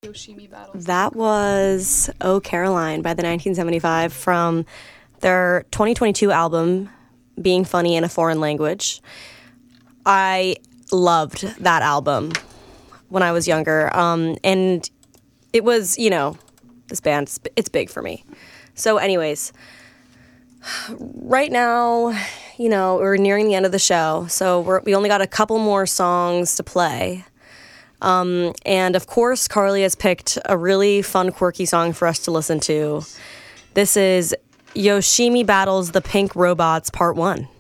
Yoshimi Battles? That was Oh Caroline by the 1975 from their 2022 album, Being Funny in a Foreign Language. I loved that album when I was younger. And it was, this band, it's big for me. So anyways, right now, we're nearing the end of the show. So we only got a couple more songs to play. And of course, Carly has picked a really fun, quirky song for us to listen to. This is Yoshimi Battles the Pink Robots Part 1.